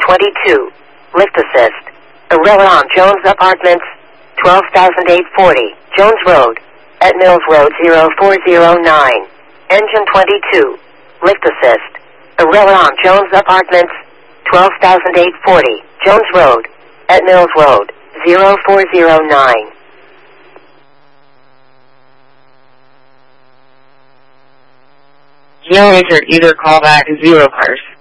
22. Lift assist. Arella on Jones Apartments, 12,840, Jones Road, at Mills Road 0409. Engine 22. Lift assist. Arella on Jones Apartments, 12,840, Jones Road, at Mills Road 0409. Generator either call back 0 cars.